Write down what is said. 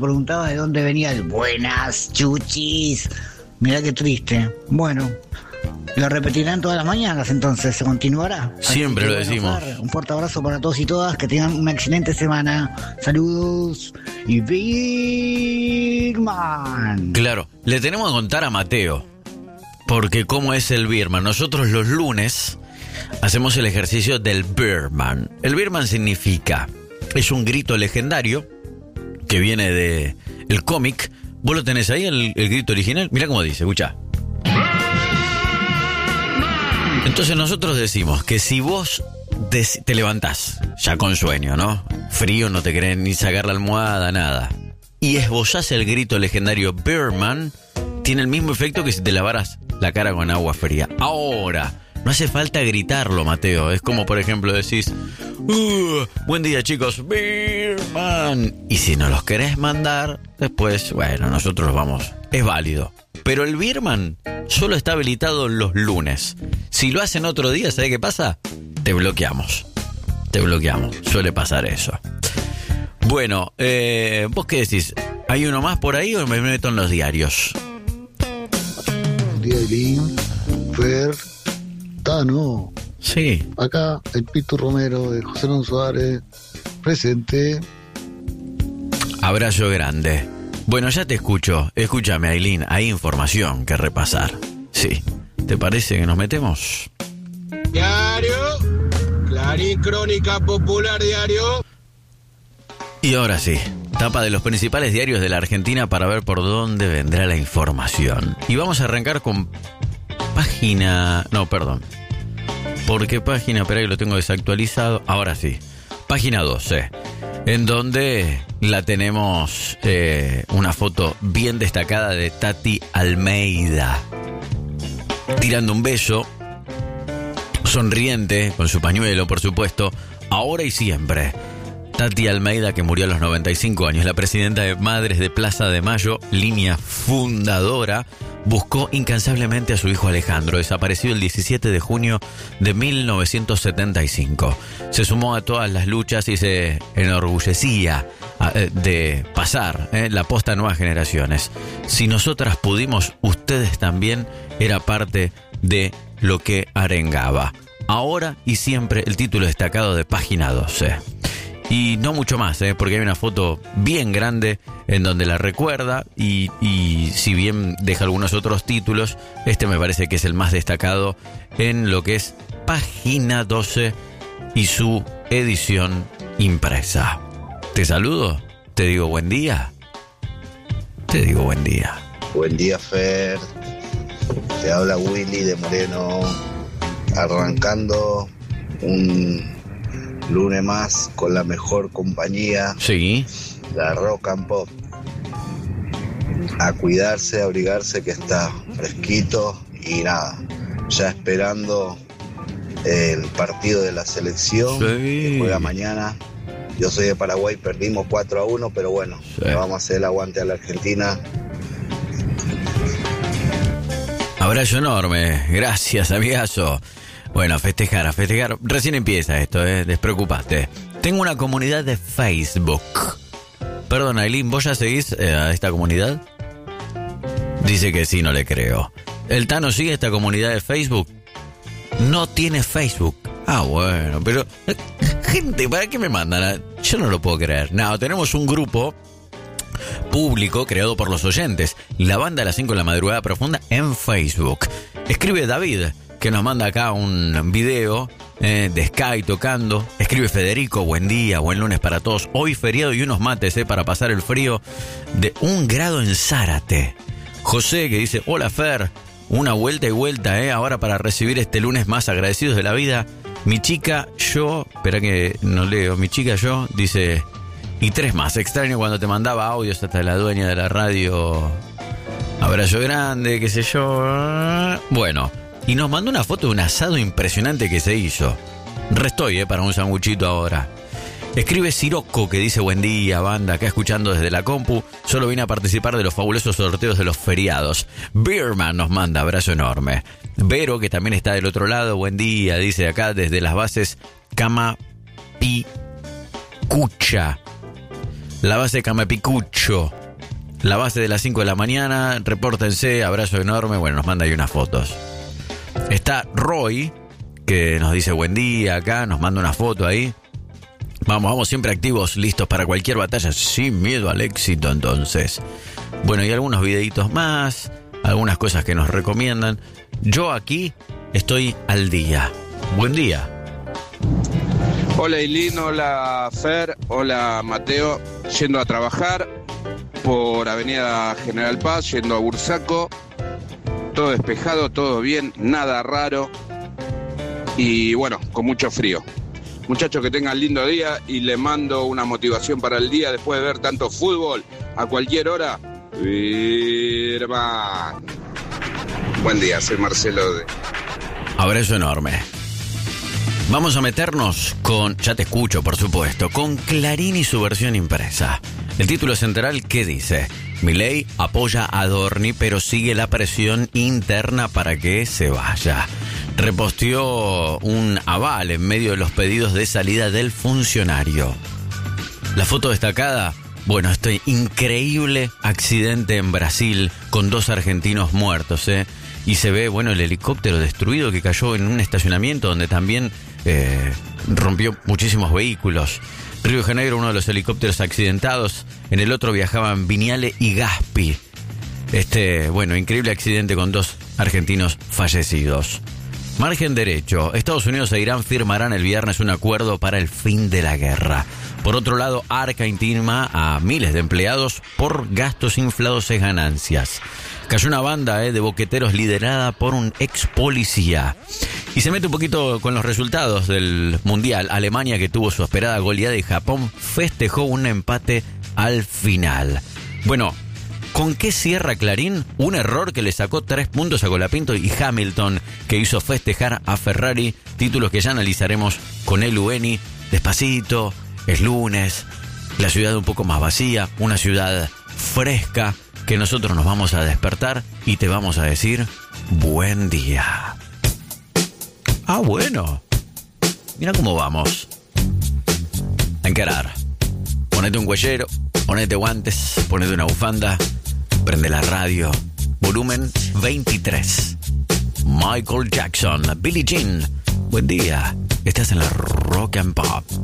Preguntaba de dónde venía el buenas chuchis. Mirá qué triste. Bueno, lo repetirán todas las mañanas, entonces se continuará. Siempre lo decimos. Un fuerte abrazo para todos y todas, que tengan una excelente semana. Saludos y Birman. Claro, le tenemos que contar a Mateo, porque cómo es el Birman. Nosotros los lunes hacemos el ejercicio del Birman. El Birman significa, es un grito legendario que viene de el cómic. ¿Vos lo tenés ahí, el grito original? Mirá cómo dice, escuchá. Entonces nosotros decimos que si vos te levantás ya con sueño, ¿no? Frío, no te querés ni sacar la almohada, nada, y esbozás el grito legendario Birman, tiene el mismo efecto que si te lavaras la cara con agua fría. Ahora, no hace falta gritarlo, Mateo. Es como, por ejemplo, decís, buen día, chicos, Birman. Y si no los querés mandar, después, bueno, nosotros los vamos. Es válido. Pero el Birman solo está habilitado los lunes. Si lo hacen otro día, ¿sabés qué pasa? Te bloqueamos. Suele pasar eso. Bueno, ¿vos qué decís? ¿Hay uno más por ahí o me meto en los diarios? Buen día, Eileen, Fer, Tano. Sí. Acá el Pitu Romero de José Luis Suárez, presente. Abrazo grande. Bueno, ya te escucho. Escúchame, Aileen, hay información que repasar. Sí. ¿Te parece que nos metemos? Diario, Clarín, Crónica Popular Diario. Y ahora sí, tapa de los principales diarios de la Argentina para ver por dónde vendrá la información. Y vamos a arrancar con página... No, perdón. ¿Por qué página? Espera que lo tengo desactualizado. Ahora sí. Página 12. En donde la tenemos una foto bien destacada de Tati Almeida. Tirando un beso. Sonriente, con su pañuelo, por supuesto. Ahora y siempre. Tati Almeida, que murió a los 95 años, la presidenta de Madres de Plaza de Mayo, línea fundadora, buscó incansablemente a su hijo Alejandro, desaparecido el 17 de junio de 1975. Se sumó a todas las luchas y se enorgullecía de pasar la posta a nuevas generaciones. Si nosotras pudimos, ustedes también, era parte de lo que arengaba. Ahora y siempre, el título destacado de página 12. Y no mucho más, porque hay una foto bien grande en donde la recuerda y si bien deja algunos otros títulos, este me parece que es el más destacado en lo que es página 12 y su edición impresa. Te saludo, te digo buen día, te digo buen día. Buen día, Fer. Te habla Willy de Moreno, arrancando un lunes más con la mejor compañía. Sí. La Rock and Pop. A cuidarse, a abrigarse, que está fresquito. Y nada, ya esperando el partido de la selección, sí, que juega mañana. Yo soy de Paraguay, perdimos 4-1, pero bueno, sí, le vamos a hacer el aguante a la Argentina. Abrazo enorme, gracias, amigazo. Bueno, a festejar. Recién empieza esto, despreocupate. Tengo una comunidad de Facebook. Perdón, Aileen, ¿vos ya seguís a esta comunidad? Dice que sí, no le creo. ¿El Tano sigue esta comunidad de Facebook? No tiene Facebook. Ah, bueno, pero... Gente, ¿para qué me mandan? Yo no lo puedo creer. No, tenemos un grupo público creado por los oyentes. La banda a las 5 de la madrugada profunda en Facebook. Escribe David, que nos manda acá un video de Sky tocando. Escribe Federico, buen día, buen lunes para todos. Hoy feriado y unos mates para pasar el frío de 1 grado en Zárate. José, que dice, hola Fer, una vuelta y vuelta, ahora para recibir este lunes más agradecidos de la vida. Mi chica, yo, espera que no leo, mi chica, yo, dice, y 3 más. Extraño cuando te mandaba audios hasta la dueña de la radio. Abrazo grande, qué sé yo. Bueno. Y nos mandó una foto de un asado impresionante que se hizo. Restoy, para un sanguchito ahora. Escribe Siroco, que dice, buen día, banda, acá escuchando desde la compu. Solo vine a participar de los fabulosos sorteos de los feriados. Birman nos manda, abrazo enorme. Vero, que también está del otro lado, buen día, dice acá desde las bases Cama Picucha. la base Camepicucho, la base de las 5 de la mañana, repórtense, abrazo enorme, bueno, nos manda ahí unas fotos. Está Roy, que nos dice buen día acá, nos manda una foto ahí. Vamos siempre activos, listos para cualquier batalla, sin miedo al éxito entonces. Bueno, y algunos videitos más, algunas cosas que nos recomiendan. Yo aquí estoy al día. Buen día. Hola Eileen, hola Fer, hola Mateo. Yendo a trabajar por Avenida General Paz, yendo a Bursaco. Todo despejado, todo bien, nada raro. Y bueno, con mucho frío. Muchachos, que tengan lindo día y le mando una motivación para el día después de ver tanto fútbol a cualquier hora. Birman. Buen día, soy Marcelo de... Abrazo enorme. Vamos a meternos con, ya te escucho por supuesto, con Clarín y su versión impresa. El título central, ¿qué dice? Milei apoya a Adorni, pero sigue la presión interna para que se vaya. Reposteó un aval en medio de los pedidos de salida del funcionario. La foto destacada, bueno, este increíble accidente en Brasil con 2 argentinos muertos, y se ve, bueno, el helicóptero destruido que cayó en un estacionamiento donde también rompió muchísimos vehículos. Río de Janeiro, uno de los helicópteros accidentados, en el otro viajaban Viñale y Gaspi. Bueno, increíble accidente con 2 argentinos fallecidos. Margen derecho, Estados Unidos e Irán firmarán el viernes un acuerdo para el fin de la guerra. Por otro lado, Arca intima a miles de empleados por gastos inflados en ganancias. Cayó una banda de boqueteros liderada por un ex policía. Y se mete un poquito con los resultados del Mundial. Alemania, que tuvo su esperada goleada, y Japón festejó un empate al final. Bueno, ¿con qué cierra Clarín? Un error que le sacó 3 puntos a Colapinto, y Hamilton, que hizo festejar a Ferrari. Títulos que ya analizaremos con el Eni. Despacito, es lunes, la ciudad un poco más vacía, una ciudad fresca, que nosotros nos vamos a despertar y te vamos a decir buen día. Ah, bueno. Mira cómo vamos. A encarar. Ponete un cuellero, ponete guantes, ponete una bufanda, prende la radio. Volumen 23. Michael Jackson, Billie Jean. Buen día. Estás en la Rock and Pop.